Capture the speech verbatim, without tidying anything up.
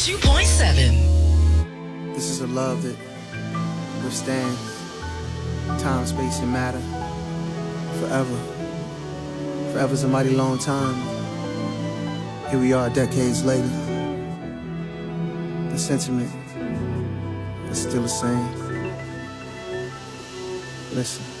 two point seven. This is a love that withstands time, space, and matter forever. Forever's a mighty long time. Here we are decades later. The sentiment is still the same. Listen.